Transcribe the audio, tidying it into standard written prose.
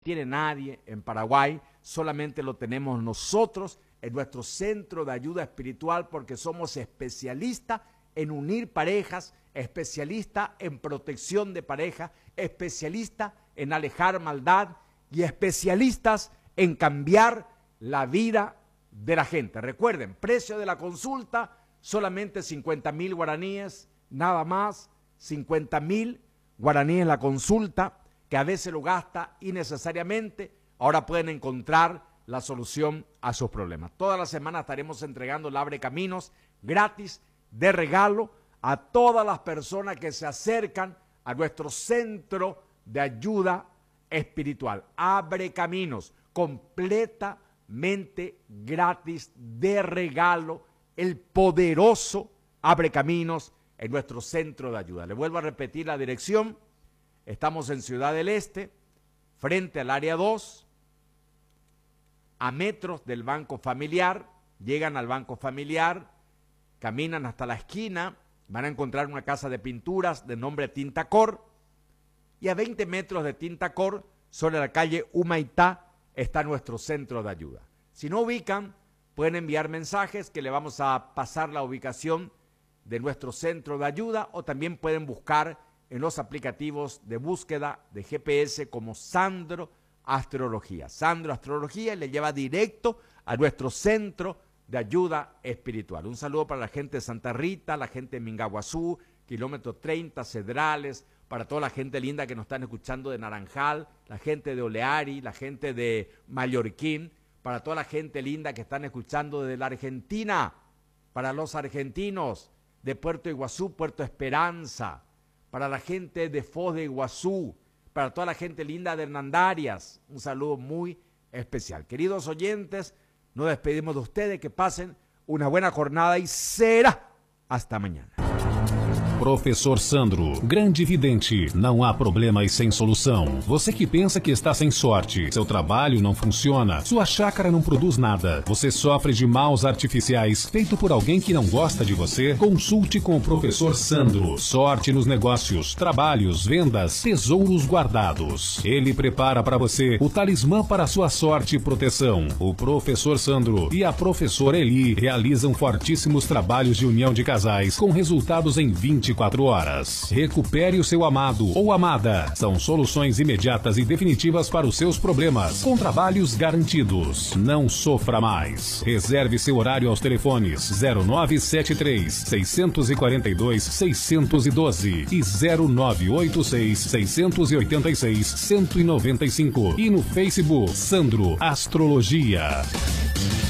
tiene nadie en Paraguay, solamente lo tenemos nosotros en nuestro centro de ayuda espiritual, porque somos especialistas en unir parejas, especialistas en protección de pareja, especialistas en alejar maldad y especialistas en cambiar la vida de la gente. Recuerden, precio de la consulta, solamente 50.000 guaraníes, nada más, 50.000 guaraníes la consulta, que a veces lo gasta innecesariamente. Ahora pueden encontrar la solución a sus problemas. Toda la semana estaremos entregando el Abre Caminos gratis, de regalo, a todas las personas que se acercan a nuestro centro de ayuda espiritual. Abre Caminos, completamente gratis, de regalo, el poderoso Abre Caminos en nuestro centro de ayuda. Le vuelvo a repetir la dirección. Estamos en Ciudad del Este, frente al área 2, a metros del Banco Familiar. Llegan al Banco Familiar, caminan hasta la esquina, van a encontrar una casa de pinturas de nombre Tintacor, y a 20 metros de Tintacor, sobre la calle Humaitá, está nuestro centro de ayuda. Si no ubican, pueden enviar mensajes que le vamos a pasar la ubicación de nuestro centro de ayuda, o también pueden buscar en los aplicativos de búsqueda de GPS como Sandro Astrología. Sandro Astrología le lleva directo a nuestro centro de ayuda espiritual. Un saludo para la gente de Santa Rita, la gente de Mingaguazú, kilómetro 30, Cedrales, para toda la gente linda que nos están escuchando de Naranjal, la gente de Oleari, la gente de Mallorquín, para toda la gente linda que están escuchando desde la Argentina, para los argentinos de Puerto Iguazú, Puerto Esperanza, para la gente de Foz de Iguazú, para toda la gente linda de Hernandarias, un saludo muy especial. Queridos oyentes, nos despedimos de ustedes, que pasen una buena jornada y será hasta mañana. Professor Sandro, grande vidente, não há problemas sem solução. Você que pensa que está sem sorte, seu trabalho não funciona, sua chácara não produz nada, você sofre de maus artificiais feito por alguém que não gosta de você, consulte com o Professor Sandro. Sorte nos negócios, trabalhos, vendas, tesouros guardados. Ele prepara para você o talismã para sua sorte e proteção. O Professor Sandro e a Professora Eli realizam fortíssimos trabalhos de união de casais com resultados em 24 horas. Recupere o seu amado ou amada. São soluções imediatas e definitivas para os seus problemas, com trabalhos garantidos. Não sofra mais. Reserve seu horário aos telefones 0973 642 612 e 0986 686 195 e no Facebook Sandro Astrologia.